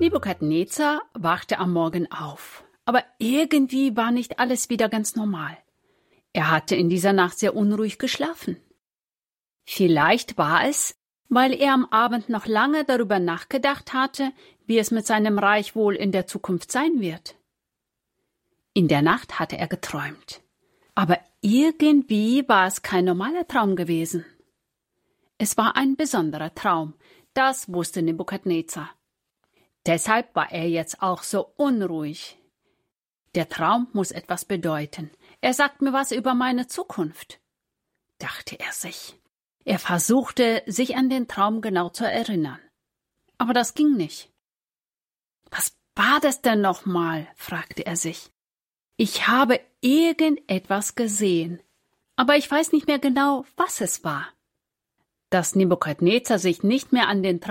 Nebukadnezar wachte am Morgen auf, aber irgendwie war nicht alles wieder ganz normal. Er hatte in dieser Nacht sehr unruhig geschlafen. Vielleicht war es, weil er am Abend noch lange darüber nachgedacht hatte, wie es mit seinem Reich wohl in der Zukunft sein wird. In der Nacht hatte er geträumt, aber irgendwie war es kein normaler Traum gewesen. Es war ein besonderer Traum, das wusste Nebukadnezar. Deshalb war er jetzt auch so unruhig. Der Traum muss etwas bedeuten. Er sagt mir was über meine Zukunft, dachte er sich. Er versuchte, sich an den Traum genau zu erinnern. Aber das ging nicht. Was war das denn nochmal? Fragte er sich. Ich habe irgendetwas gesehen, aber ich weiß nicht mehr genau, was es war. Dass Nebukadnezar sich nicht mehr an den